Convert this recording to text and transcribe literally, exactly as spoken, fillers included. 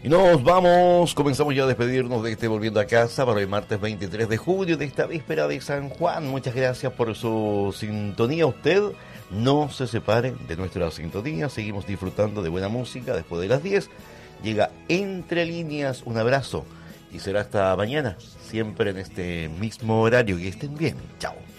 Y nos vamos, comenzamos ya a despedirnos de este Volviendo a Casa para el martes veintitrés de julio de esta víspera de San Juan. Muchas gracias por su sintonía. Usted no se separe de nuestra sintonía, seguimos disfrutando de buena música después de las diez. Llega Entre Líneas, un abrazo y será hasta mañana, siempre en este mismo horario. Que estén bien, chao.